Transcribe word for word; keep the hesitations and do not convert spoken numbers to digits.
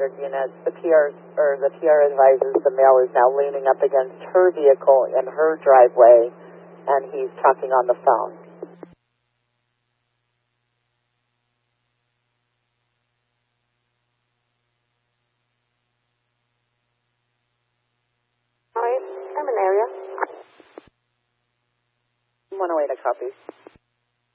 district unit. The P R or the P R advises the male is now leaning up against her vehicle in her driveway, and he's talking on the phone. All right, I'm in area. one oh eight, a copy.